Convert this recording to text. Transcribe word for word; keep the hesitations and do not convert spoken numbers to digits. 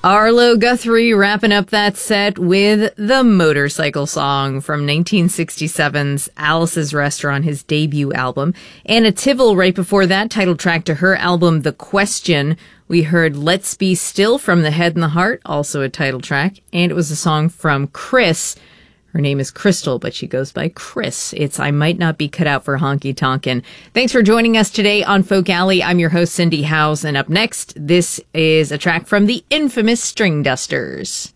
Arlo Guthrie wrapping up that set with the Motorcycle Song from nineteen sixty-seven's Alice's Restaurant, his debut album. Anna Tivel right before that, title track to her album The Question. We heard Let's Be Still from The Head and the Heart, also a title track. And it was a song from Chris. Her name is Crystal, but she goes by Chris. It's I Might Not Be Cut Out for Honky Tonkin'. Thanks for joining us today on Folk Alley. I'm your host, Cindy Howes, and up next, this is a track from the infamous String Dusters.